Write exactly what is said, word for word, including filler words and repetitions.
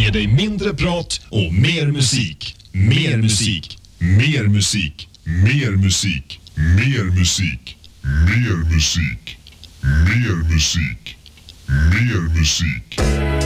ger dig mindre prat och mer musik. Mer musik. Mer musik. Mer musik. Mer musik. Mer musik. Mer musik. Mer musik.